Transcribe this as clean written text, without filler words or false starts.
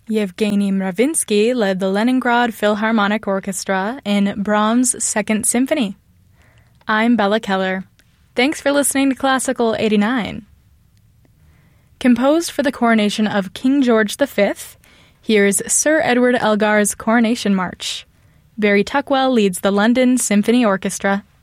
Yevgeny Mravinsky led the Leningrad Philharmonic Orchestra in Brahms' Second Symphony. I'm Bella Keller. Thanks for listening to Classical 89. Composed for the coronation of King George V, here's Sir Edward Elgar's Coronation March. Barry Tuckwell leads the London Symphony Orchestra.